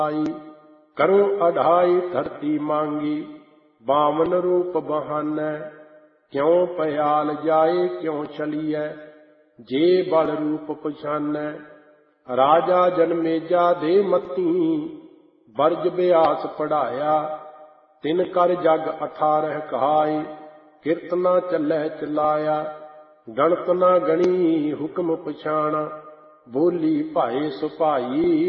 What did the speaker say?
करो अढ़ाई धरती मांगी, बामन रूप बहानै। क्यों पयाल जाए क्यों चलिए, जे बल रूप पछानै। राजा जनमेजा दे मती, बरज व्यास पढ़ाया। तिन कर जग 18 कहाए, किरतना चलै चलाया। गणत ना गणी हुक्म पछाणा, बोली भाए सुभाई।